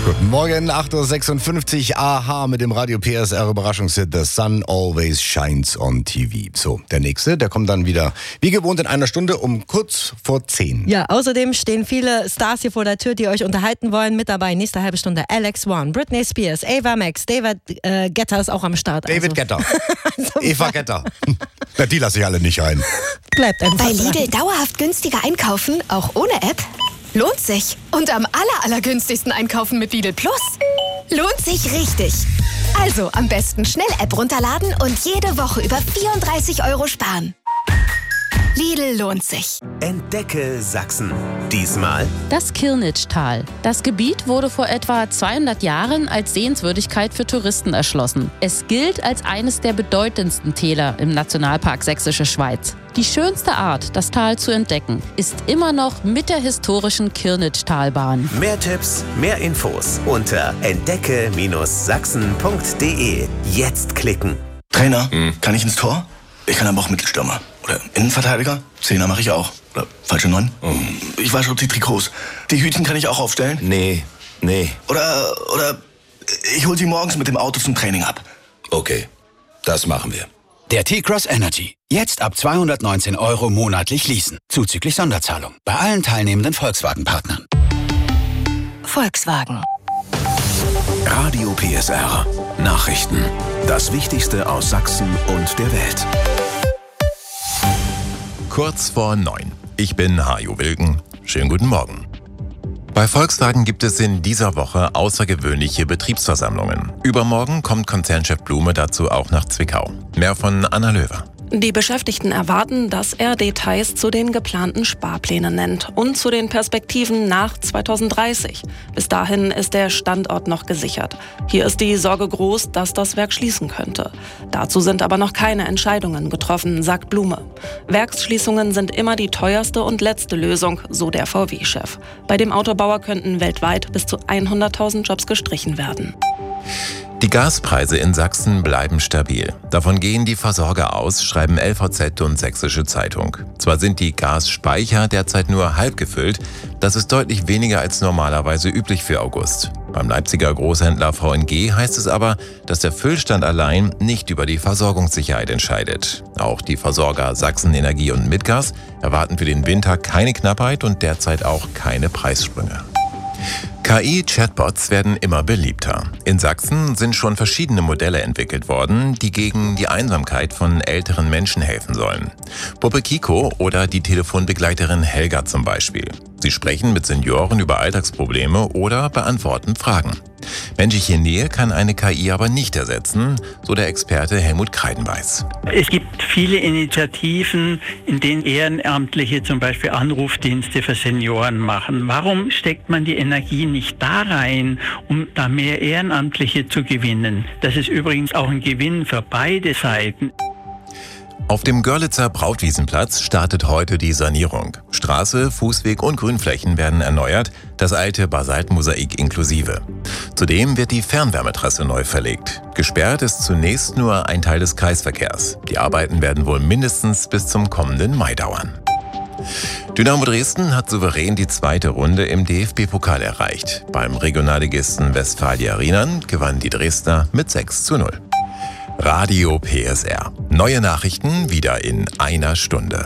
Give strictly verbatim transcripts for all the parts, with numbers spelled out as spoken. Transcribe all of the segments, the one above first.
Guten Morgen, acht Uhr sechsundfünfzig, Aha mit dem Radio P S R Überraschungshit The Sun Always Shines on T V. So, der nächste, der kommt dann wieder wie gewohnt in einer Stunde um kurz vor zehn. Ja, außerdem stehen viele Stars hier vor der Tür, die euch unterhalten wollen. Mit dabei nächste halbe Stunde Alex One, Britney Spears, Ava Max, David äh, Guetta ist auch am Start. David also. Guetta, also Eva Guetta. Na, die lasse ich alle nicht ein. Bleibt einfach Bei dran. Lidl dauerhaft günstiger einkaufen, auch ohne App? Lohnt sich. Und am aller, allergünstigsten einkaufen mit Lidl Plus? Lohnt sich richtig. Also am besten schnell App runterladen und jede Woche über vierunddreißig Euro sparen. Lidl lohnt sich. Entdecke Sachsen. Diesmal Das Kirnitschtal. Das Gebiet wurde vor etwa zweihundert Jahren als Sehenswürdigkeit für Touristen erschlossen. Es gilt als eines der bedeutendsten Täler im Nationalpark Sächsische Schweiz. Die schönste Art, das Tal zu entdecken, ist immer noch mit der historischen Kirnitschtalbahn. mehr Tipps, mehr Infos unter entdecke Sachsen punkt de. Jetzt klicken. Trainer, kann ich ins Tor? Ich kann aber auch Mittelstürmer. Oder Innenverteidiger? Zehner mache ich auch. Oder falsche Neun? Ich weiß schon die Trikots. Die Hütchen kann ich auch aufstellen? Nee, nee. Oder, oder ich hol sie morgens mit dem Auto zum Training ab. Okay, das machen wir. Der T-Cross Energy. Jetzt ab zweihundertneunzehn Euro monatlich leasen. Zuzüglich Sonderzahlung. Bei allen teilnehmenden Volkswagen-Partnern. Volkswagen. Radio P S R. Nachrichten. Das Wichtigste aus Sachsen und der Welt. Kurz vor neun. Ich bin Hajo Wilken. Schönen guten Morgen. Bei Volkswagen gibt es in dieser Woche außergewöhnliche Betriebsversammlungen. Übermorgen kommt Konzernchef Blume dazu auch nach Zwickau. Mehr von Anna Löwer. Die Beschäftigten erwarten, dass er Details zu den geplanten Sparplänen nennt und zu den Perspektiven nach zweitausenddreißig. Bis dahin ist der Standort noch gesichert. Hier ist die Sorge groß, dass das Werk schließen könnte. Dazu sind aber noch keine Entscheidungen getroffen, sagt Blume. Werksschließungen sind immer die teuerste und letzte Lösung, so der V W-Chef. Bei dem Autobauer könnten weltweit bis zu hunderttausend Jobs gestrichen werden. Die Gaspreise in Sachsen bleiben stabil. Davon gehen die Versorger aus, schreiben L V Z und Sächsische Zeitung. Zwar sind die Gasspeicher derzeit nur halb gefüllt, das ist deutlich weniger als normalerweise üblich für August. Beim Leipziger Großhändler V N G heißt es aber, dass der Füllstand allein nicht über die Versorgungssicherheit entscheidet. Auch die Versorger Sachsen Energie und Mitgas erwarten für den Winter keine Knappheit und derzeit auch keine Preissprünge. K I-Chatbots werden immer beliebter. In Sachsen sind schon verschiedene Modelle entwickelt worden, die gegen die Einsamkeit von älteren Menschen helfen sollen. Puppe Kiko oder die Telefonbegleiterin Helga zum Beispiel. Sie sprechen mit Senioren über Alltagsprobleme oder beantworten Fragen. Menschliche Nähe kann eine K I aber nicht ersetzen, so der Experte Helmut Kreidenbeiß. Es gibt viele Initiativen, in denen Ehrenamtliche zum Beispiel Anrufdienste für Senioren machen. Warum steckt man die Energie nicht da rein, um da mehr Ehrenamtliche zu gewinnen? Das ist übrigens auch ein Gewinn für beide Seiten. Auf dem Görlitzer Brautwiesenplatz startet heute die Sanierung. Straße, Fußweg und Grünflächen werden erneuert, das alte Basaltmosaik inklusive. Zudem wird die Fernwärmetrasse neu verlegt. Gesperrt ist zunächst nur ein Teil des Kreisverkehrs. Die Arbeiten werden wohl mindestens bis zum kommenden Mai dauern. Dynamo Dresden hat souverän die zweite Runde im D F B-Pokal erreicht. Beim Regionalligisten Westfalia Rheinland gewannen die Dresdner mit sechs zu null. Radio P S R. Neue Nachrichten wieder in einer Stunde.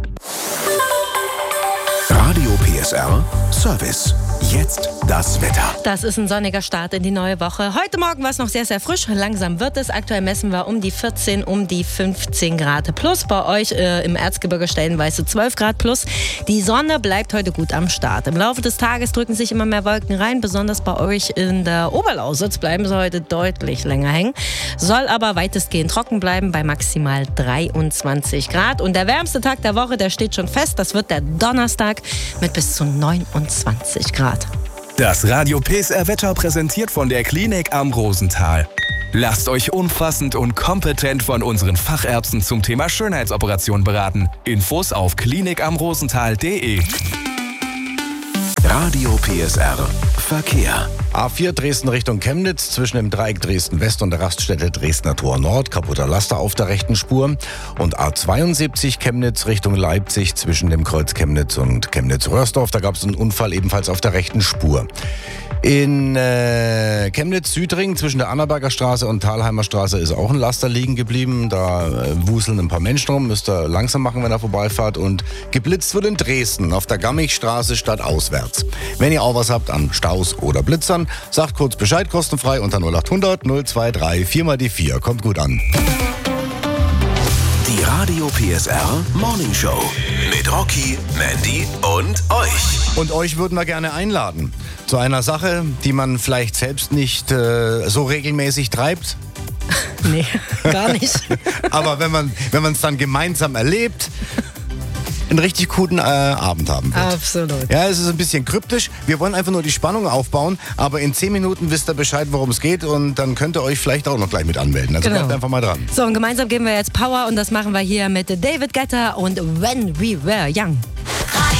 Radio P S R Service. Jetzt das Wetter. Das ist ein sonniger Start in die neue Woche. Heute Morgen war es noch sehr, sehr frisch. Langsam wird es. Aktuell messen wir um die vierzehn, um die fünfzehn Grad plus. Bei euch äh, im Erzgebirge stellenweise zwölf Grad plus. Die Sonne bleibt heute gut am Start. Im Laufe des Tages drücken sich immer mehr Wolken rein. Besonders bei euch in der Oberlausitz bleiben sie heute deutlich länger hängen. Soll aber weitestgehend trocken bleiben bei maximal dreiundzwanzig Grad. Und der wärmste Tag der Woche, der steht schon fest. Das wird der Donnerstag mit bis zu neunundzwanzig Grad. Das Radio P S R Wetter präsentiert von der Klinik am Rosental. Lasst euch umfassend und kompetent von unseren Fachärzten zum Thema Schönheitsoperation beraten. Infos auf klinik am rosental punkt de. Radio P S R Verkehr. A vier Dresden Richtung Chemnitz zwischen dem Dreieck Dresden-West und der Raststätte Dresdner Tor Nord, kaputter Laster auf der rechten Spur. Und A zweiundsiebzig Chemnitz Richtung Leipzig zwischen dem Kreuz Chemnitz und Chemnitz-Röhrsdorf, da gab es einen Unfall ebenfalls auf der rechten Spur. In äh, Chemnitz-Südring zwischen der Annaberger Straße und Thalheimer Straße ist auch ein Laster liegen geblieben. Da äh, wuseln ein paar Menschen rum, müsst ihr langsam machen, wenn ihr vorbeifahrt. Und geblitzt wird in Dresden auf der Gammigstraße stadtauswärts. Wenn ihr auch was habt an Staus oder Blitzern, sagt kurz Bescheid, kostenfrei unter null acht hundert null zwei drei vier mal die vier. Kommt gut an. Die Radio P S R Morning Show mit Rocky, Mandy und euch. Und euch würden wir gerne einladen zu einer Sache, die man vielleicht selbst nicht äh, so regelmäßig treibt. Nee, gar nicht. Aber wenn man wenn man es dann gemeinsam erlebt, einen richtig guten äh, Abend haben wird. Absolut. Ja, es ist ein bisschen kryptisch. Wir wollen einfach nur die Spannung aufbauen, aber in zehn Minuten wisst ihr Bescheid, worum es geht und dann könnt ihr euch vielleicht auch noch gleich mit anmelden. Also Genau. bleibt einfach mal dran. So, und gemeinsam geben wir jetzt Power und das machen wir hier mit David Guetta und When We Were Young.